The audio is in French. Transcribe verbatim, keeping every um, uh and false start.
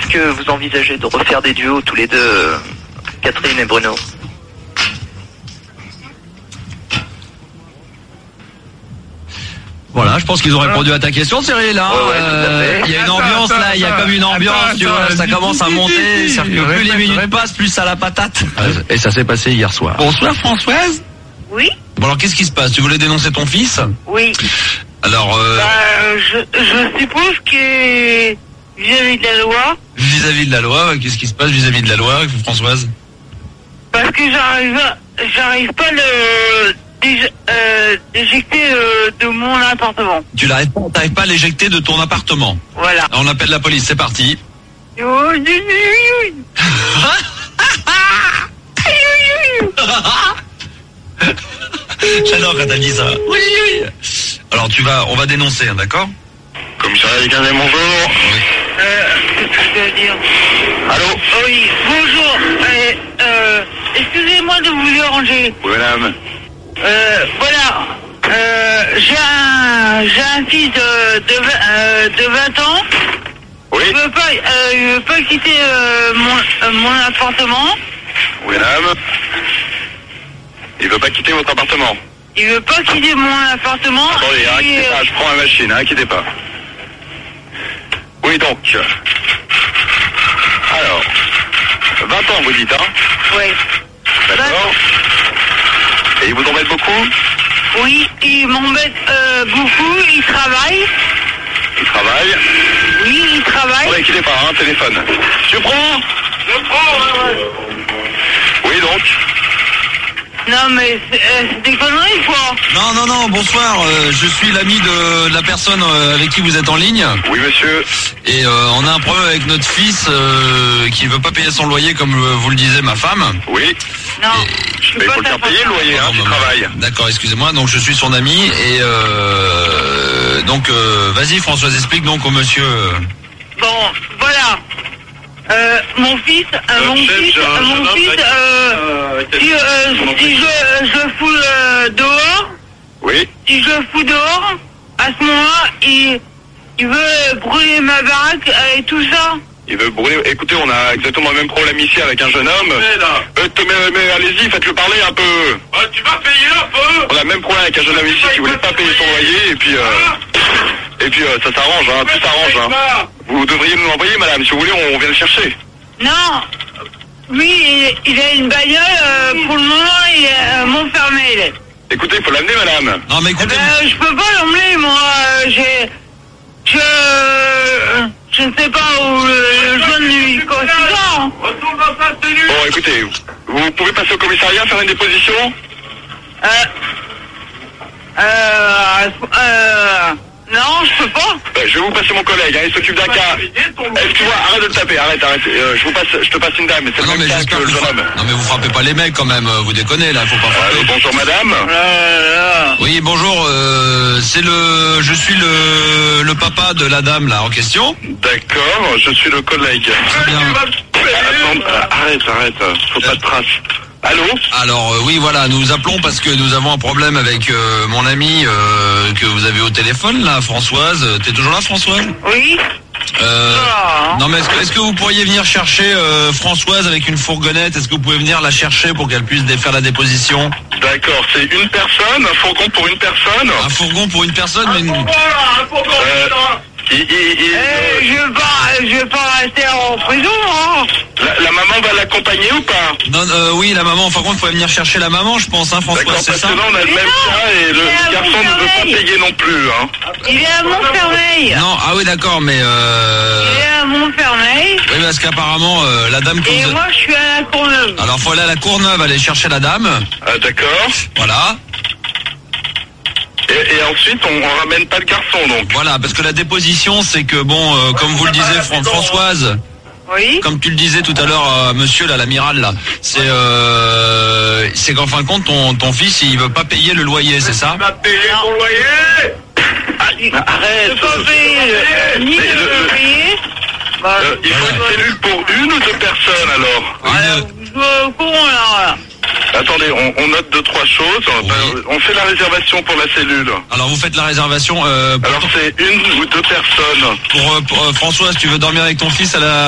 que vous envisagez de refaire des duos tous les deux, euh, Catherine et Bruno? Voilà, je pense qu'ils ont répondu à ta question, Cyril. Hein. Ouais, ouais, euh, il y a une ambiance là, il y a comme une ambiance, tu vois, ça commence à monter, c'est-à-dire que plus les minutes passent, plus ça la patate. Et ça s'est passé hier soir. Bonsoir Françoise. Oui. Bon alors qu'est-ce qui se passe? Tu voulais dénoncer ton fils? Oui. Alors euh... Bah, je, je suppose que vis-à-vis de la loi. Vis-à-vis de la loi, qu'est-ce qui se passe vis-à-vis de la loi, Françoise? Parce que j'arrive, j'arrive pas le Déj- euh, d'éjecter euh, de mon appartement. Tu n'arrives pas, t'arrives pas à l'éjecter de ton appartement. Voilà. On appelle la police, c'est parti. Oh, oui, oui, oui. J'adore quand t'as dit ça. Oui, oui. Alors tu vas, on va dénoncer, hein, d'accord? Commissariat des Quinze, bonjour. Oui. Euh, qu'est-ce que je dois dire? Allô? Oui, bonjour. Euh, euh, excusez-moi de vous déranger. Oui, madame. Euh, voilà. Euh, j'ai un, j'ai un fils de, de, vingt, euh, de vingt ans. Oui. Il veut pas, euh, il veut pas quitter euh, mon, euh, mon appartement. Oui, madame. Il veut pas quitter votre appartement. Il veut pas quitter mon appartement. Attendez, hein, et, quittez euh, pas, je prends la machine, hein, quittez pas. Oui, donc. Alors. vingt ans, vous dites, hein? Oui. D'accord. Et il vous embête beaucoup? Oui, il m'embête euh, beaucoup. Il travaille. Il travaille. Oui, il travaille. Oui, quittez pas, hein, téléphone. Tu prends? Je prends, ouais, ouais. Oui, donc. Non, mais c'est, euh, c'est des conneries, quoi. Non, non, non, bonsoir, euh, je suis l'ami de la personne euh, avec qui vous êtes en ligne. Oui, monsieur. Et euh, on a un problème avec notre fils euh, qui ne veut pas payer son loyer comme euh, vous le disiez ma femme. Oui. Non, Et- je suis Mais il pas faut le ta faire payer, le femme. loyer, hein, Non, tu non, non. travailles. D'accord, excusez-moi, donc je suis son ami et euh, donc euh, vas-y Françoise, explique donc au monsieur. euh, Bon, voilà. Euh, mon fils, euh, mon chef, fils, j'ai un euh, mon jeune homme, fils, là, qui- euh, euh, si, euh, si je, je fous euh, dehors, Oui. si je fous dehors, à ce moment-là, il, il veut brûler ma baraque euh, et tout ça. Il veut brûler. Écoutez, on a exactement le même problème ici avec un jeune homme. Euh, t- mais, mais allez-y, faites-le parler un peu. Ah, tu vas payer un peu. On a le même problème avec un jeune homme ici qui voulait pas payer son loyer et puis euh, et puis euh, ça s'arrange, hein, tout s'arrange. Hein. Vous devriez nous l'envoyer, madame. Si vous voulez, on vient le chercher. Non, lui, il, il a une bagnole, euh, pour le moment, il est à Montfermeil. Écoutez, il faut l'amener, madame. Non mais Eh écoutez, ben, je peux pas l'emmener, moi, euh, j'ai, je, je ne sais pas où le, le jeune lui considère. Retourne dans ta cellule. Bon, écoutez, vous pouvez passer au commissariat faire une déposition. Euh, euh, euh, non, je peux pas. Euh, je vais vous passer mon collègue, hein, il s'occupe d'un cas. Excuse-moi, arrête de le taper, arrête, arrête. Euh, je vous passe, je te passe une dame, mais c'est ah le non même mais cas j'espère que que le vous jeune frappez... homme. Non mais vous frappez pas les mecs quand même, euh, vous déconnez là, faut pas frapper. Allô, bonjour madame. Euh, Oui bonjour, euh, c'est le, je suis le, le papa de la dame là en question. D'accord, je suis le collègue. Très bien. Attends, euh, arrête, arrête, faut pas de traces. Allô? Alors euh, oui voilà, nous appelons parce que nous avons un problème avec euh, mon ami euh, que vous avez au téléphone là, Françoise. T'es toujours là Françoise? oui. Euh, Ah. non mais est-ce que, est-ce que vous pourriez venir chercher euh, Françoise avec une fourgonnette? Est-ce que vous pouvez venir la chercher pour qu'elle puisse faire la déposition? D'accord, c'est une personne, un fourgon pour une personne. Un fourgon pour une personne mais une... Un fourgon, Euh, là. il- il- il- Eh, je veux pas, je veux pas rester en prison, hein. la, la maman va l'accompagner ou pas? Non, euh, oui la maman, par contre il faudrait venir chercher la maman je pense hein D'accord, Françoise, c'est parce ça? que là on a le Mais même non, cas et le il est à garçon ne veut pas Montfermeil. payer non plus. Hein. Il est à Montfermeil. Non, ah oui d'accord mais euh... Il est à Montfermeil. Oui parce qu'apparemment euh, la dame que Et vous... moi, je suis à la Courneuve. Alors faut aller à la Courneuve aller chercher la dame. Ah, d'accord. Voilà. Et, et ensuite on, on ramène pas le garçon donc. Voilà, parce que la déposition, c'est que bon, euh, comme vous le disiez, Fran- Françoise, Oui. comme tu le disais tout à l'heure, euh, monsieur là, l'amiral là, c'est euh, c'est qu'en fin de compte, ton, ton fils, il veut pas payer le loyer, c'est ça? Tu vas payer ton loyer. Je Arrête. peux pas payer le- ni Mais le le- payer. Bah, Euh, il faut une cellule pour une ou deux personnes alors? Une- je suis au courant, là. Attendez, on, on note deux trois choses. Oui. Ben, on fait la réservation pour la cellule. Alors vous faites la réservation euh, pour, Alors c'est une ou deux personnes. pour, euh, pour, euh, Françoise, tu veux dormir avec ton fils à la